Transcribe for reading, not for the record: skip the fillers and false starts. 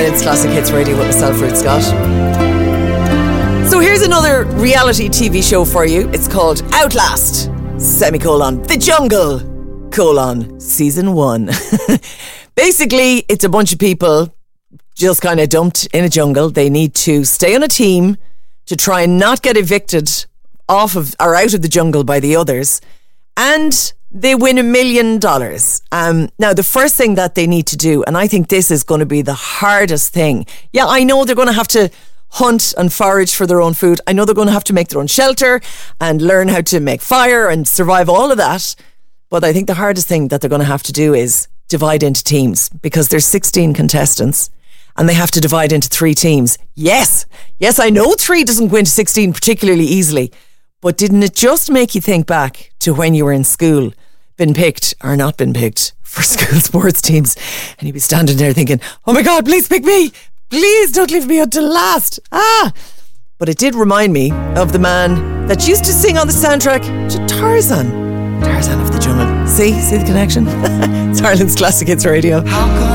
Ireland's Classic Hits Radio with myself, Ruth Scott. So here's another reality TV show for you. It's called Outlast, The Jungle, Season 1. Basically, it's a bunch of people just kind of dumped in a jungle. They need to stay on a team to try and not get evicted off of or out of the jungle by the others. And they win $1 million. Now, the first thing that they need to do, and I think this is going to be the hardest thing. Yeah, I know they're going to have to hunt and forage for their own food. I know they're going to have to make their own shelter and learn how to make fire and survive all of that. But I think the hardest thing that they're going to have to do is divide into teams, because there's 16 contestants and they have to divide into 3 teams. Yes, I know 3 doesn't go into 16 particularly easily. But didn't it just make you think back to when you were in school, been picked or not been picked for school sports teams, and you'd be standing there thinking, oh my God, please pick me. Please don't leave me until last. But it did remind me of the man that used to sing on the soundtrack to Tarzan of the Jungle. See the connection? It's Ireland's Classic Hits Radio.